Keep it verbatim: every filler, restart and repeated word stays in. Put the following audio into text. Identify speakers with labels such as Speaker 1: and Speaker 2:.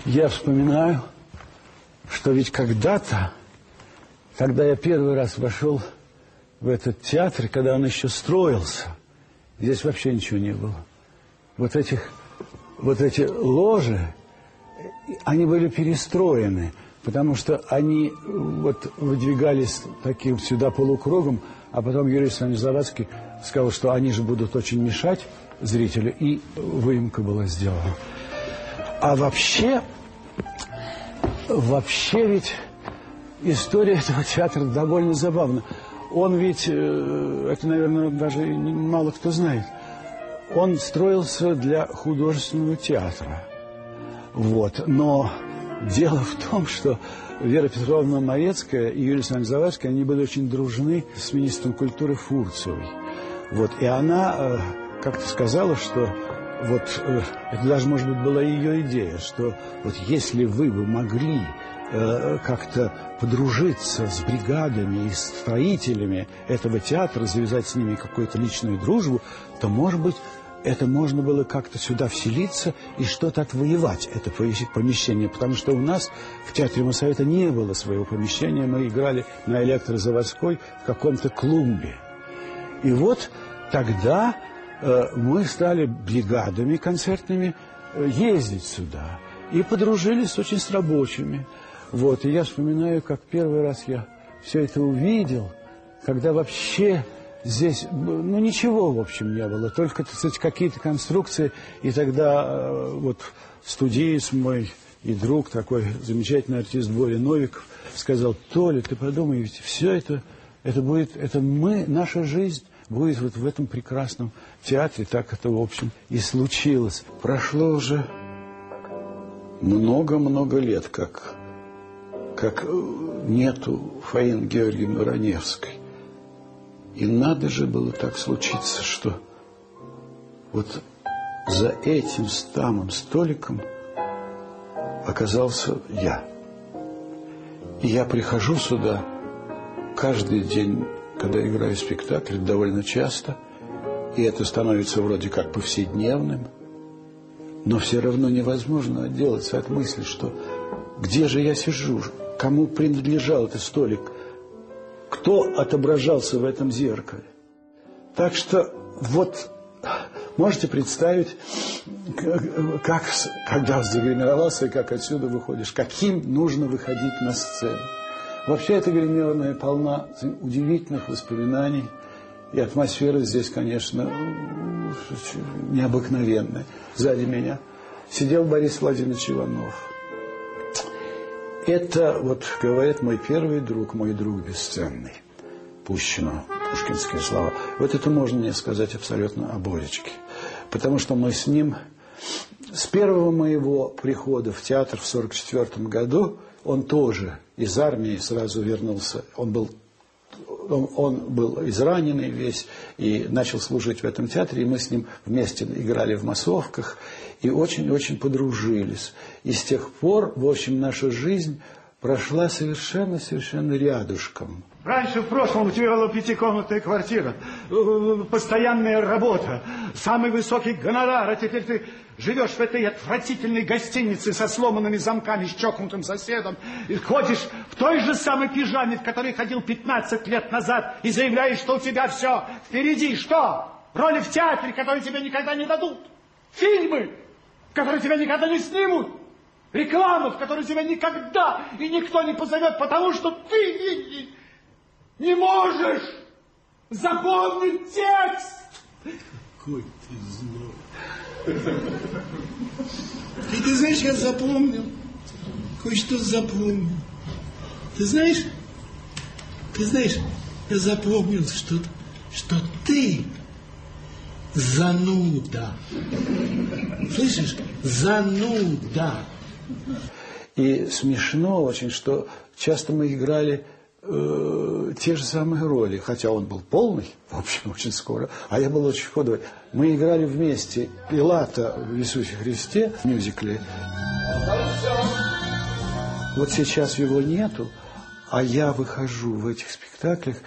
Speaker 1: Я вспоминаю, что ведь когда-то, когда я первый раз вошел в этот театр, когда он еще строился, здесь вообще ничего не было. Вот этих, вот эти ложи, они были перестроены, потому что они вот выдвигались таким сюда полукругом, а потом Юрий Александрович Завадский сказал, что они же будут очень мешать зрителю, и выемка была сделана. А вообще, вообще ведь история этого театра довольно забавна. Он ведь, это, наверное, даже мало кто знает, он строился для художественного театра. Вот. Но дело в том, что Вера Петровна Морецкая и Юрий Александрович Завадский, они были очень дружны с министром культуры Фурцевой. Вот. И она э, как-то сказала, что вот э, это даже, может быть, была ее идея, что вот если вы бы могли э, как-то подружиться с бригадами и строителями этого театра, завязать с ними какую-то личную дружбу, то, может быть, это можно было как-то сюда вселиться и что-то отвоевать, это помещение. Потому что у нас в Театре Моссовета не было своего помещения. Мы играли на Электрозаводской в каком-то клумбе. И вот тогда э, мы стали бригадами концертными э, ездить сюда. И подружились очень с рабочими. Вот. И я вспоминаю, как первый раз я все это увидел, когда вообще... Здесь, ну, ничего, в общем, не было, только, так сказать, какие-то конструкции. И тогда э, вот студиец мой и друг, такой замечательный артист Боря Новиков, сказал: Толя, ты подумай, ведь все это, это будет, это мы, наша жизнь будет вот в этом прекрасном театре. Так это, в общем, и случилось. Прошло уже много-много лет, как, как нету Фаины Георгиевны Раневской. И надо же было так случиться, что вот за этим самым столиком оказался я. И я прихожу сюда каждый день, когда играю спектакль, довольно часто, и это становится вроде как повседневным, но все равно невозможно отделаться от мысли, что где же я сижу, кому принадлежал этот столик, кто отображался в этом зеркале. Так что вот можете представить, как, когда загримировался и как отсюда выходишь, каким нужно выходить на сцену. Вообще эта гримерная полна удивительных воспоминаний, и атмосфера здесь, конечно, необыкновенная. Сзади меня сидел Борис Владимирович Иванов. Это, вот, говорят, мой первый друг, мой друг бесценный. Пущино, пушкинские слова. Вот это можно мне сказать абсолютно о Боречке. Потому что мы с ним, с первого моего прихода в театр в сорок четвёртом году, он тоже из армии сразу вернулся. Он был, он, он был израненный весь и начал служить в этом театре. И мы с ним вместе играли в массовках. И очень-очень подружились. И с тех пор, в общем, наша жизнь прошла совершенно-совершенно рядышком.
Speaker 2: Раньше, в прошлом, у тебя была пятикомнатная квартира, постоянная работа, самый высокий гонорар, а теперь ты живешь в этой отвратительной гостинице со сломанными замками, с чокнутым соседом, и ходишь в той же самой пижаме, в которой ходил пятнадцать лет назад, и заявляешь, что у тебя все впереди. Что? Роли в театре, которые тебе никогда не дадут. Фильмы, которые тебя никогда не снимут. Реклама, в которую тебя никогда и никто не позовет, потому что ты не, не можешь запомнить текст.
Speaker 3: Какой ты злой. И ты знаешь, я запомнил. Кое-что запомнил. Ты знаешь, ты знаешь, я запомнил, что, что ты зануда. Слышишь? Зануда.
Speaker 1: И смешно очень, что часто мы играли э, те же самые роли, хотя он был полный, в общем, очень скоро, а я был очень худой. Мы играли вместе Пилата в Иисусе Христе в мюзикле. Вот сейчас его нету, а я выхожу в этих спектаклях